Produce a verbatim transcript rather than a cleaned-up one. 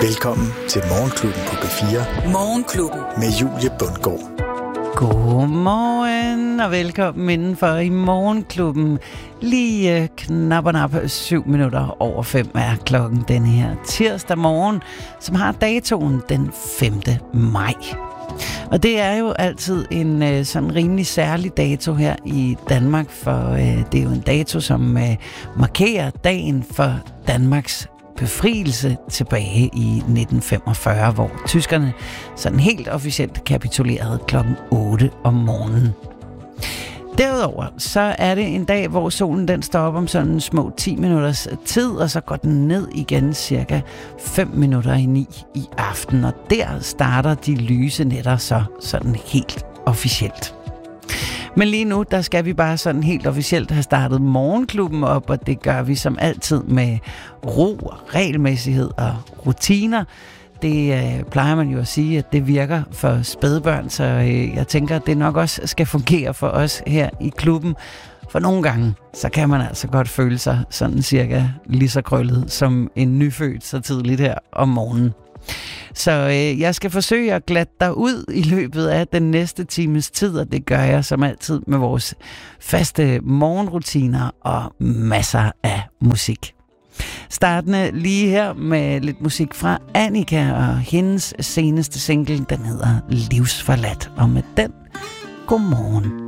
Velkommen til Morgenklubben på B fire. Morgenklubben. Med Julie Bundgaard. Godmorgen og velkommen indenfor i Morgenklubben. Lige knap og nap syv minutter over fem er klokken denne her tirsdag morgen, som har datoen den femte maj. Og det er jo altid en sådan rimelig særlig dato her i Danmark, for det er jo en dato, som markerer dagen for Danmarks befrielse tilbage i nitten femogfyrre, hvor tyskerne sådan helt officielt kapitulerede klokken otte om morgenen. Derudover så er det en dag, hvor solen den står op om sådan små ti minutters tid, og så går den ned igen cirka fem minutter i ni i aften, og der starter de lyse nætter så sådan helt officielt. Men lige nu, der skal vi bare sådan helt officielt have startet Morgenklubben op, og det gør vi som altid med ro, regelmæssighed og rutiner. Det øh, plejer man jo at sige, at det virker for spædbørn, så øh, jeg tænker, at det nok også skal fungere for os her i klubben. For nogle gange, så kan man altså godt føle sig sådan cirka lige så krøllet som en nyfødt så tidligt her om morgenen. Så øh, jeg skal forsøge at glatte dig ud i løbet af den næste times tid, og det gør jeg som altid med vores faste morgenrutiner og masser af musik. Startende lige her med lidt musik fra Annika og hendes seneste single, den hedder Livsforladt, og med den, godmorgen.